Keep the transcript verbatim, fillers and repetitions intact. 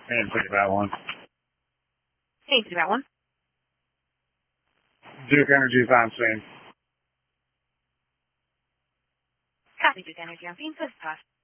And think about one. Hey, think about one. Duke Energy's on scene. Copy, Duke Energy on scene. First pass.